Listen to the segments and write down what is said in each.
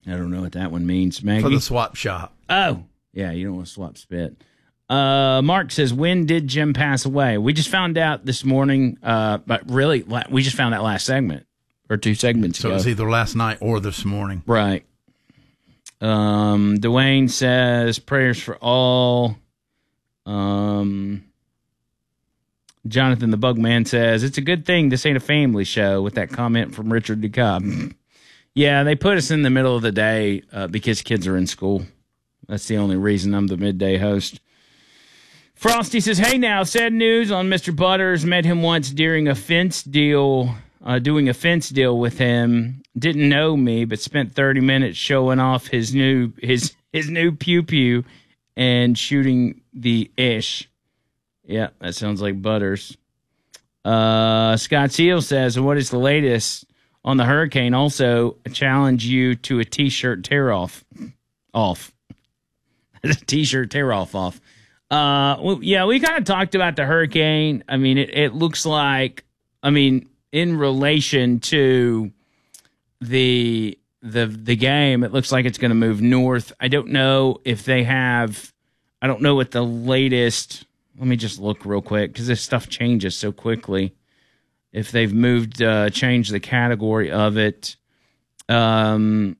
I don't know what that one means, Maggie. For the swap shop. Oh, yeah, you don't want to swap spit. Mark says, when did Jim pass away? We just found out this morning, but really, we just found out last segment, or 2 segments ago. So it was either last night or this morning. Right. Dwayne says, prayers for all. Jonathan the Bugman says, it's a good thing this ain't a family show, with that comment from Richard DeCobb. Yeah, they put us in the middle of the day because kids are in school. That's the only reason I'm the midday host. Frosty says, hey now, sad news on Mr. Butters. Met him once during a fence deal, doing a fence deal with him. Didn't know me, but spent 30 minutes showing off his new pew-pew and shooting the ish. Yeah, that sounds like Butters. Scott Seal says, what is the latest on the hurricane? Also, challenge you to a T-shirt tear-off. A T-shirt tear-off. Well, yeah, we kind of talked about the hurricane. I mean, it looks like, in relation to the game, it looks like it's going to move north. I don't know if they have, I don't know what the latest, let me just look real quick because this stuff changes so quickly. If they've changed the category of it. It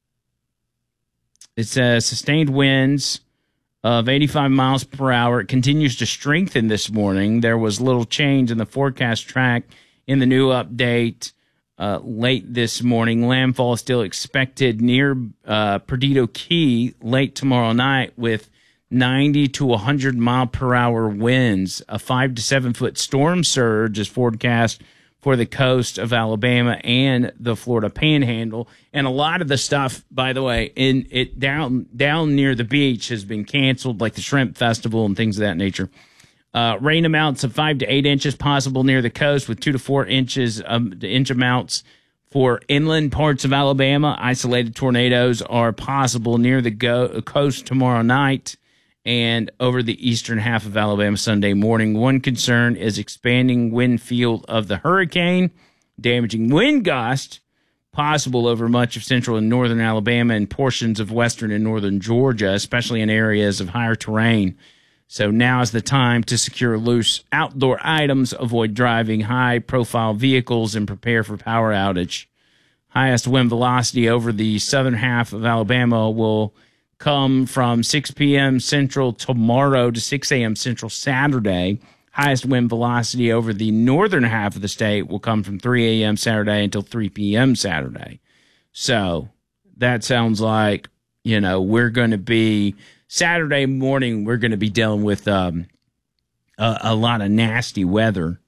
says sustained winds of 85 miles per hour. It continues to strengthen this morning. There was little change in the forecast track in the new update late this morning. Landfall is still expected near Perdido Key late tomorrow night with 90 to 100 mile per hour winds. A 5 to 7 foot storm surge is forecast for the coast of Alabama and the Florida Panhandle. And a lot of the stuff, by the way, in it down near the beach has been canceled, like the Shrimp Festival and things of that nature. Rain amounts of 5 to 8 inches possible near the coast, with 2 to 4 inches the inch amounts for inland parts of Alabama. Isolated tornadoes are possible near the coast tomorrow night and over the eastern half of Alabama Sunday morning. One concern is expanding wind field of the hurricane, damaging wind gust possible over much of central and northern Alabama and portions of western and northern Georgia, especially in areas of higher terrain. So now is the time to secure loose outdoor items, avoid driving high-profile vehicles, and prepare for power outage. Highest wind velocity over the southern half of Alabama will come from 6 p.m. Central tomorrow to 6 a.m. Central Saturday. Highest wind velocity over the northern half of the state will come from 3 a.m. Saturday until 3 p.m. Saturday. So that sounds like, we're going to be, Saturday morning, we're going to be dealing with a lot of nasty weather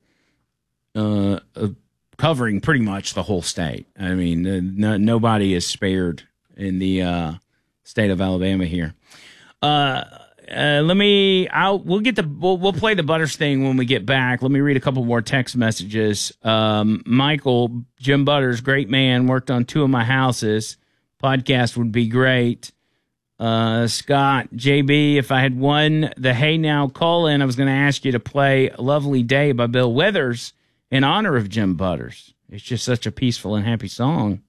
covering pretty much the whole state. I mean, nobody is spared in the state of Alabama here. We'll play the Butters thing when we get back. Let me read a couple more text messages. Michael, Jim Butters, great man, worked on 2 of my houses. Podcast would be great. Scott, JB, if I had won the Hey Now call-in, I was going to ask you to play Lovely Day by Bill Withers in honor of Jim Butters. It's just such a peaceful and happy song.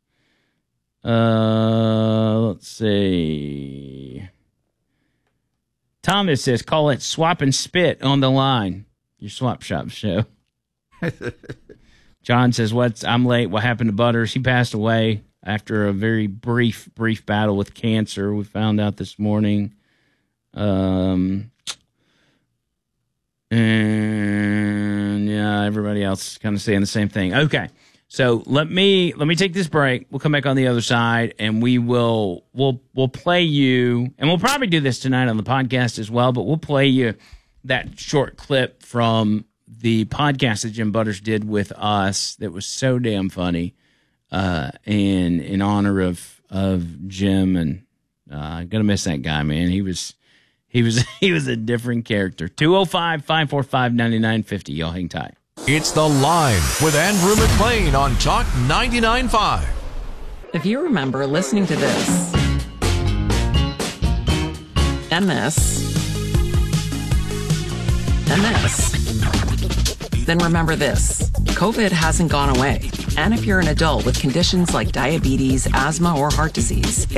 Let's see. Thomas says, call it Swap and Spit on the line. Your swap shop show. John says, I'm late. What happened to Butters? He passed away after a very brief battle with cancer. We found out this morning. And yeah, everybody else is kind of saying the same thing. Okay. So let me take this break. We'll come back on the other side, and we'll play you, and we'll probably do this tonight on the podcast as well. But we'll play you that short clip from the podcast that Jim Butters did with us that was so damn funny, in honor of Jim. And gonna miss that guy, man. He was a different character. 205-545-9950. Y'all hang tight. It's The Line with Andrew McLean on Talk 99.5. If you remember listening to this, and this, and this, then remember this. COVID hasn't gone away. And if you're an adult with conditions like diabetes, asthma, or heart disease,